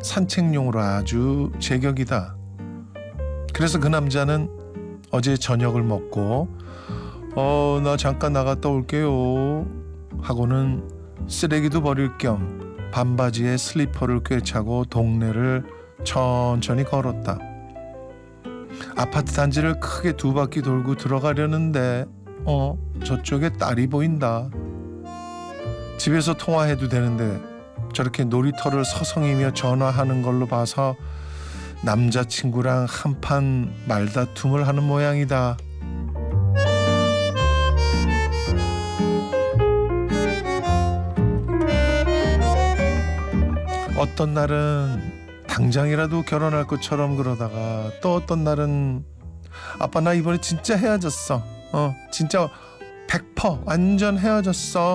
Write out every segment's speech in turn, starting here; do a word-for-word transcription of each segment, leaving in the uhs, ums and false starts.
산책용으로 아주 제격이다. 그래서 그 남자는 어제 저녁을 먹고 어, 나 잠깐 나갔다 올게요 하고는 쓰레기도 버릴 겸 반바지에 슬리퍼를 꿰차고 동네를 천천히 걸었다. 아파트 단지를 크게 두 바퀴 돌고 들어가려는데 어, 저쪽에 딸이 보인다. 집에서 통화해도 되는데 저렇게 놀이터를 서성이며 전화하는 걸로 봐서 남자친구랑 한판 말다툼을 하는 모양이다. 어떤 날은 당장이라도 결혼할 것처럼 그러다가 또 어떤 날은 아빠 나 이번에 진짜 헤어졌어. 어 진짜 백 퍼센트 완전 헤어졌어.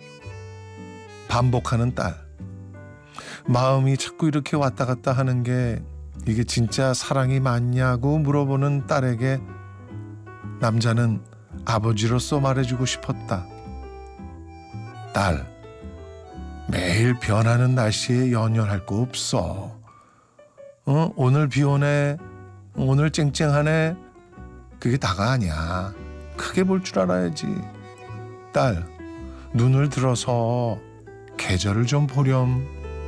반복하는 딸. 마음이 자꾸 이렇게 왔다 갔다 하는 게 이게 진짜 사랑이 맞냐고 물어보는 딸에게 남자는 아버지로서 말해주고 싶었다. 딸, 매일 변하는 날씨에 연연할 거 없어. 어? 오늘 비 오네, 오늘 쨍쨍하네. 그게 다가 아니야. 크게 볼 줄 알아야지. 딸, 눈을 들어서 계절을 좀 보렴.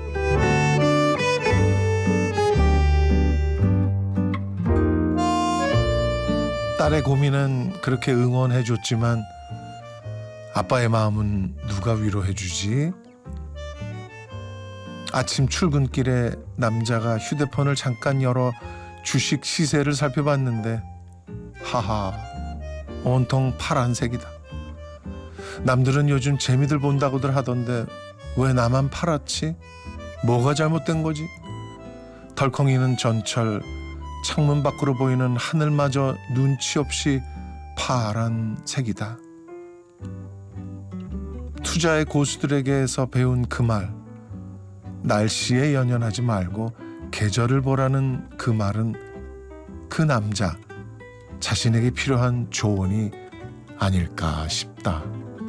딸의 고민은 그렇게 응원해줬지만 아빠의 마음은 누가 위로해주지? 아침 출근길에 남자가 휴대폰을 잠깐 열어 주식 시세를 살펴봤는데 하하, 온통 파란색이다. 남들은 요즘 재미들 본다고들 하던데 왜 나만 파랗지? 뭐가 잘못된 거지? 덜컹이는 전철, 창문 밖으로 보이는 하늘마저 눈치 없이 파란색이다. 투자의 고수들에게서 배운 그 말, 날씨에 연연하지 말고 계절을 보라는 그 말은 그 남자 자신에게 필요한 조언이 아닐까 싶다.